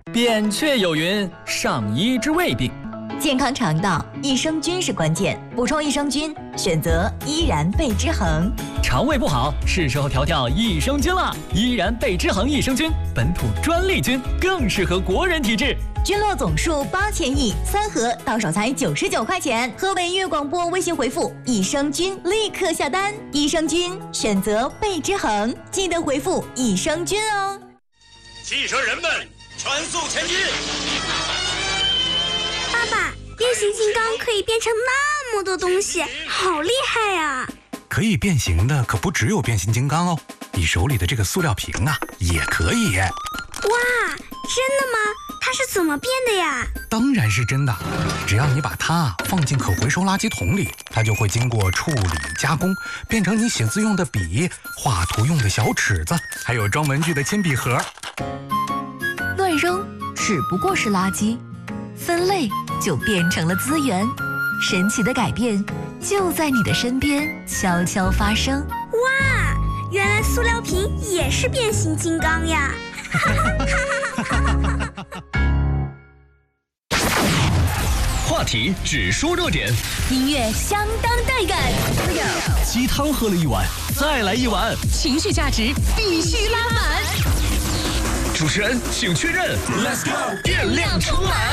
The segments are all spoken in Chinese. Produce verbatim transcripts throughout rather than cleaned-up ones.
扁鹊有云：上医治未病。 健康肠道，益生菌是关键，补充益生菌，选择依然贝之恒。 肠胃不好，是时候调调益生菌了。依然贝之恒益生菌，本土专利菌，更适合国人体质。 菌落总数八千亿，三盒到手才九十九块钱。河北音乐广播微信回复益生菌，立刻下单。益生菌选择贝之恒，记得回复益生菌哦。 汽车人们，全速前进！ 爸爸，变形金刚可以变成那么多东西，好厉害呀！ 可以变形的可不只有变形金刚哦，你手里的这个塑料瓶啊，也可以。 哇，真的吗？它是怎么变的呀？ 当然是真的，只要你把它放进可回收垃圾桶里，它就会经过处理加工，变成你写字用的笔、画图用的小尺子，还有装文具的铅笔盒。 乱扔只不过是垃圾，分类就变成了资源。神奇的改变就在你的身边悄悄发生。 哇，原来塑料瓶也是变形金刚呀！ 话题只说热点， 音乐相当带感， 鸡汤喝了一碗，再来一碗， 情绪价值必须拉满。 主持人请确认 ，Let's go， 电量充满。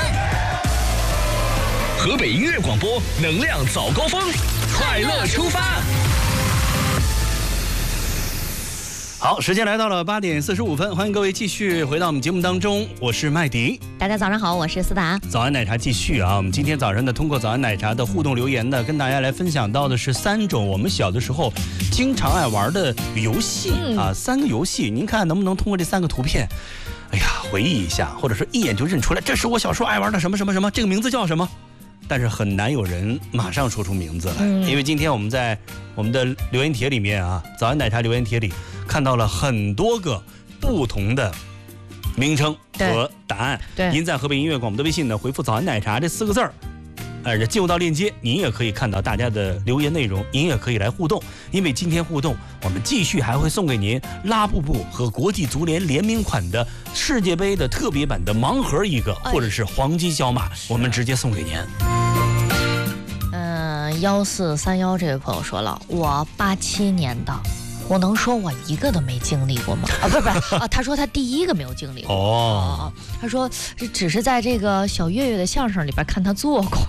河北音乐广播，能量早高峰，快乐出发。 好，时间来到了八点四十五分，欢迎各位继续回到我们节目当中，我是麦迪。 大家早上好，我是思达。 早安奶茶继续啊，我们今天早上呢，通过早安奶茶的互动留言呢，跟大家来分享到的是三种我们小的时候经常爱玩的游戏、嗯、啊，三个游戏，您看能不能通过这三个图片，哎呀，回忆一下，或者说一眼就认出来，这是我小时候爱玩的什么什么什么，这个名字叫什么？但是很难有人马上说出名字来、嗯、因为今天我们在我们的留言帖里面啊，早安奶茶留言帖里看到了很多个不同的名称和答案。对，您在河北音乐广播的微信呢回复早安奶茶这四个字儿，呃，进入到链接，您也可以看到大家的留言内容，您也可以来互动。因为今天互动，我们继续还会送给您拉布布和国际足联联名款的世界杯的特别版的盲盒一个，或者是黄金小马，我们直接送给您。 嗯，幺四三幺这位朋友说了，我八七年的。我能说我一个都没经历过吗？啊，不是不是啊，他说他第一个没有经历过。哦，他说只是在这个小岳岳的相声里边看他做过。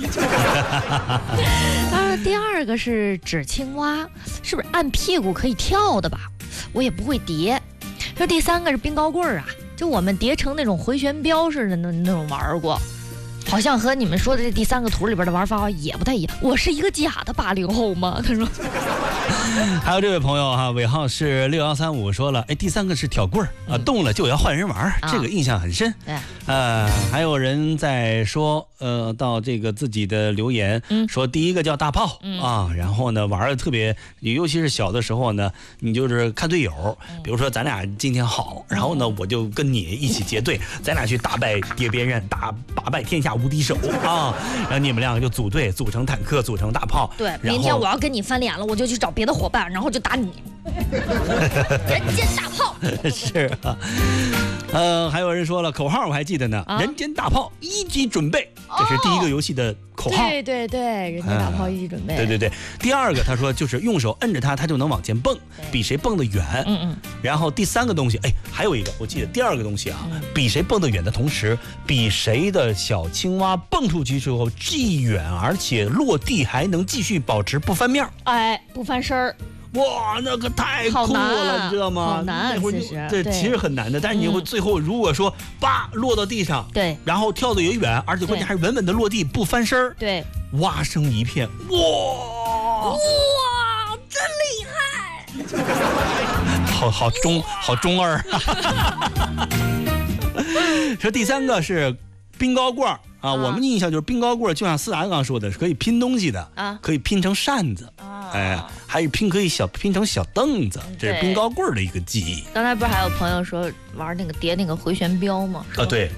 他说第二个是纸青蛙，是不是按屁股可以跳的吧？我也不会叠。说第三个是冰糕棍儿啊，就我们叠成那种回旋镖似的那那种玩过。好像和你们说的这第三个图里边的玩法也不太一样。我是一个假的八零后吗？他说。 还有这位朋友哈、啊，尾号是六幺三五，说了，哎，第三个是挑棍儿啊，动了就要换人玩、嗯，这个印象很深。对，呃，还有人在说，呃，到这个自己的留言，嗯、说第一个叫大炮、嗯、啊，然后呢玩的特别，尤其是小的时候呢，你就是看队友，比如说咱俩今天好，然后呢我就跟你一起结队，咱俩去打败蝶边刃，打打败天下无敌手啊，然后你们两个就组队，组成坦克，组成大炮。 对，明天我要跟你翻脸了，我就去找别的伙伴，然后就打你。人间大炮。 是啊，呃，还有人说了口号，我还记得呢，啊、人间大炮一级准备，这是第一个游戏的口号。 对对对，人间大炮一级准备。 嗯、对对对，第二个他说就是用手摁着它，它就能往前蹦，比谁蹦得远。嗯嗯。然后第三个东西，哎，还有一个，我记得第二个东西啊，嗯、比谁蹦得远的同时，比谁的小青蛙蹦出去之后既远，而且落地还能继续保持不翻面。 哎，不翻身儿。 哇，那个太酷了，你知道吗？ 好难， 那会儿其实对，其实很难的。但是你会最后如果说叭落到地上， 对， 然后跳得也远，而且关键还是稳稳的落地，不翻身， 对， 哇声一片，哇哇，真厉害！ 好好中好中二。说第三个是冰糕棍儿。啊，我们印象就是冰糕棍儿，就像思达刚刚说的，是可以拼东西的啊，可以拼成扇子啊，哎，还有拼可以小拼成小凳子，这是冰糕棍儿的一个记忆。 刚才不是还有朋友说玩那个叠那个回旋镖吗？ 啊，对，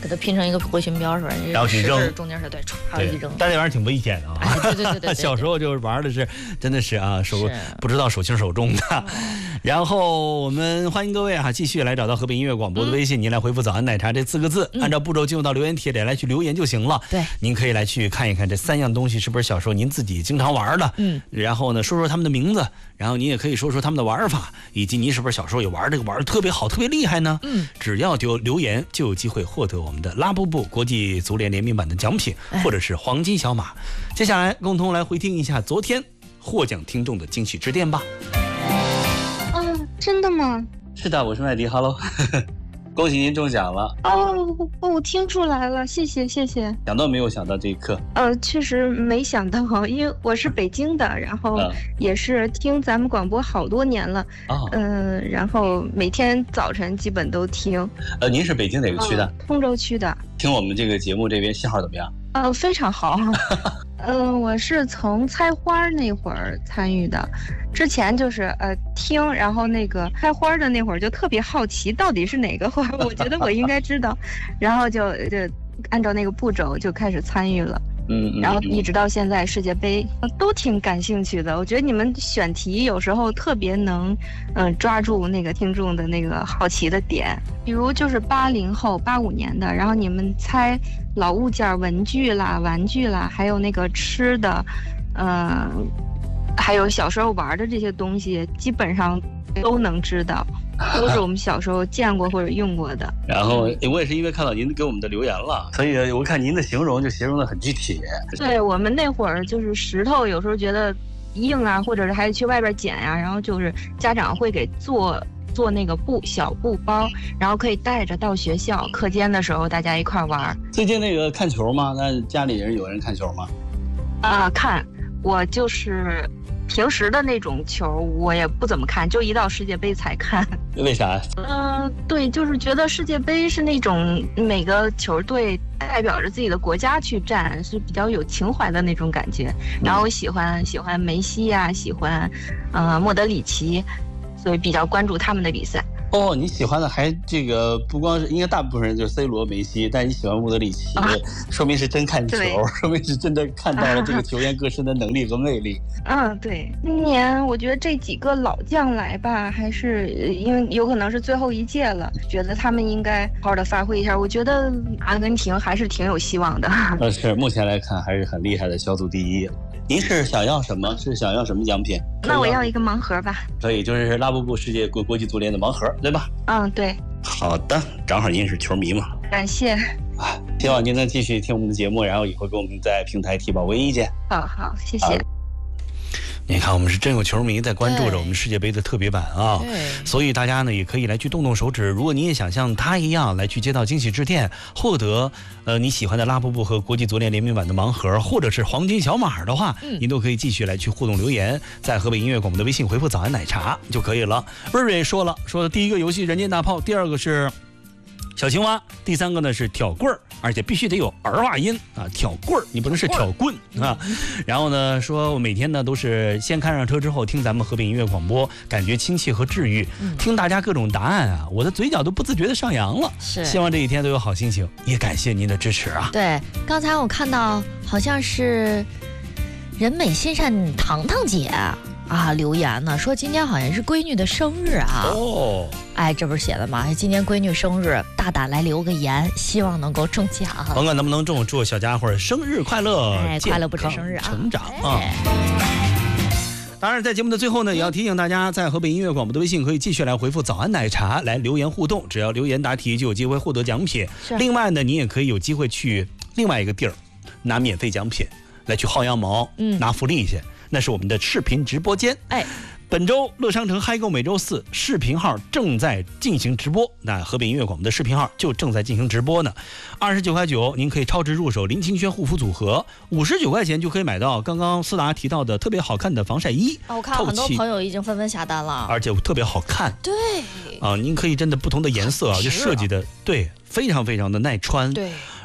给它拼成一个回旋镖是吧？ 然后去扔， 中间是对，唰一扔。 但这玩意儿挺危险的啊！ 哎、对对对 对, 对, 对， 小时候就是玩的是，真的是啊，手不知道手轻手重的。哦、然后我们欢迎各位啊，继续来找到河北音乐广播的微信，嗯、您来回复“早安奶茶”这四个字，嗯、按照步骤进入到留言帖里来去留言就行了。 对， 您可以来去看一看这三样东西是不是小时候您自己经常玩的，嗯，然后呢说说他们的名字，然后您也可以说说他们的玩法，以及您是不是小时候也玩这个玩的特别好、特别厉害呢？嗯，只要就留言就有机会获得我们的拉布布国际足联联名版的奖品，哎、或者是黄金小马。接下来共同来回听一下昨天获奖听众的惊喜致电吧。 啊，真的吗？ 是的，我是麦迪 ，Hello， 恭喜您中奖了。 哦，我听出来了，谢谢谢谢。 想到没有想到这一刻？ 呃，确实没想到，因为我是北京的，然后也是听咱们广播好多年了。哦。嗯、呃，然后每天早晨基本都听。 呃，您是北京哪个区的？ 呃、通州区的。 听我们这个节目这边信号怎么样？ 呃，非常好。嗯、呃，我是从猜花那会儿参与的，之前就是呃听，然后那个开花的那会儿就特别好奇到底是哪个花，我觉得我应该知道，然后就就按照那个步骤就开始参与了。嗯，然后一直到现在世界杯都挺感兴趣的。我觉得你们选题有时候特别能，嗯、呃，抓住那个听众的那个好奇的点。比如就是八零后、八五年的，然后你们猜老物件、文具啦、玩具啦，还有那个吃的，嗯、呃，还有小时候玩的这些东西，基本上都能知道。都是我们小时候见过或者用过的。 然后我也是因为看到您给我们的留言了，所以我看您的形容就形容的很具体。 对，我们那会儿就是石头有时候觉得硬啊，或者是还得去外边捡呀、啊，然后就是家长会给做做那个布小布包，然后可以带着到学校，课间的时候大家一块玩。 最近那个看球吗？那家里人有人看球吗？ 啊、呃，看，我就是平时的那种球我也不怎么看，就一到世界杯才看。 为啥？ 嗯、呃，对，就是觉得世界杯是那种每个球队代表着自己的国家去战，是比较有情怀的那种感觉。然后我喜欢喜欢梅西呀、啊，喜欢呃莫德里奇，所以比较关注他们的比赛。 哦，你喜欢的还这个不光是，应该大部分人就是 C 罗、梅西，但你喜欢莫德里奇，啊、说明是真看球，说明是真的看到了这个球员各身的能力和魅力。 嗯，对，今年我觉得这几个老将来吧，还是因为有可能是最后一届了，觉得他们应该好好的发挥一下。我觉得阿根廷还是挺有希望的。 呃，是目前来看还是很厉害的，小组第一。您是想要什么？是想要什么奖品？ 那我要一个盲盒吧。 可以，就是拉布布世界国国际足联的盲盒，对吧？ 嗯，对。 好的，正好您是球迷嘛。 感谢。 啊，希望您能继续听我们的节目，然后以后给我们在平台提宝贵意见。 好好，谢谢。 你看，我们是真有球迷在关注着我们世界杯的特别版啊，所以大家呢也可以来去动动手指。如果你也想像他一样来去接到惊喜致电，获得呃你喜欢的拉布布和国际足联联名版的盲盒，或者是黄金小马的话，嗯、您都可以继续来去互动留言，在河北音乐广播的微信回复“早安奶茶”就可以了。瑞瑞说了，说的第一个游戏人间大炮，第二个是小青蛙，第三个呢是挑棍儿，而且必须得有儿化音啊，挑棍儿，你不能是挑棍啊。然后呢，说我每天呢都是先开上车之后听咱们河北音乐广播，感觉亲切和治愈。嗯、听大家各种答案啊，我的嘴角都不自觉的上扬了。 是， 希望这一天都有好心情，也感谢您的支持啊。 对，刚才我看到好像是人美心善糖糖姐啊留言呢，说今天好像是闺女的生日啊。哦，哎，这不是写的吗？今年闺女生日，大胆来留个言，希望能够中奖。 甭管能不能中，祝小家伙生日快乐， 哎，快乐不止生日啊， 成长啊。哎、当然，在节目的最后呢，也要提醒大家，在河北音乐广播的微信可以继续来回复“早安奶茶”来留言互动，只要留言答题就有机会获得奖品。另外呢，你也可以有机会去另外一个地儿拿免费奖品，来去薅羊毛，嗯，拿福利去。那是我们的视频直播间，哎，本周乐商城嗨购每周四视频号正在进行直播，那河北音乐广播的视频号就正在进行直播呢。二十九块九，您可以超值入手林清轩护肤组合，五十九块钱就可以买到刚刚思达提到的特别好看的防晒衣。 哦，我看很多朋友已经纷纷下单了， 而且特别好看。 对， 啊，您可以真的不同的颜色啊，就设计的对，非常非常的耐穿。 对。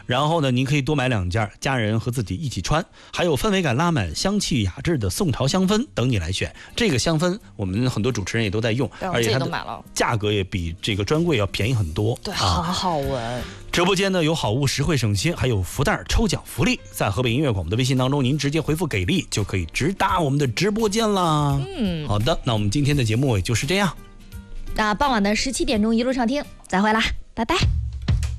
然后呢，您可以多买两件，家人和自己一起穿。还有氛围感拉满、香气雅致的宋朝香氛等你来选。这个香氛我们很多主持人也都在用，而且它的价格也比这个专柜要便宜很多。 对，很好闻。 直播间呢有好物实惠省心，还有福袋抽奖福利，在河北音乐广播的微信当中，您直接回复给力就可以直达我们的直播间啦。嗯，好的，那我们今天的节目也就是这样。 那傍晚的十七点钟一路上听，再会啦，拜拜。